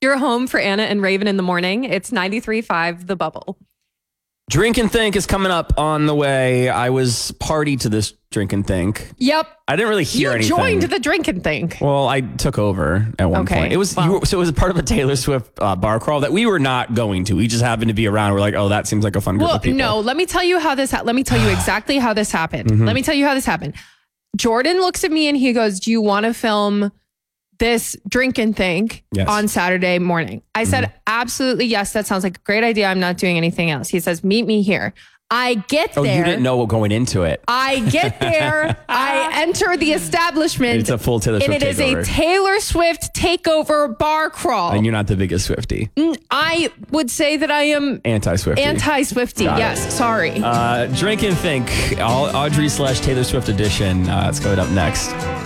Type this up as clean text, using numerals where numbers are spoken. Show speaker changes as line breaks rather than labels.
You're home for Anna and Raven in the morning. It's 93.5 The Bubble.
Drink and Think is coming up on the way. I was party to this Drink and Think.
Yep.
I didn't really hear anything.
You joined the Drink and Think.
Well, I took over at one point. It was so it was a part of a Taylor Swift bar crawl that we were not going to. We just happened to be around. We're like, oh, that seems like a fun group of people.
No, let me tell you how this. Let me tell you exactly how this happened. Let me tell you how this happened. Jordan looks at me and he goes, "Do you want to film this Drink and Think on Saturday morning?" I said, absolutely yes. That sounds like a great idea. I'm not doing anything else. He says, "Meet me here." I get there.
Oh, you didn't know going into it.
I get there. I enter the establishment.
It's a full Taylor Swift
and it is
takeover.
a Taylor Swift takeover bar crawl.
And you're not the biggest Swiftie.
I would say that I am
anti-Swiftie.
Anti-Swiftie. Yes. Sorry.
Drink and Think, Audrey / Taylor Swift edition. It's going up next.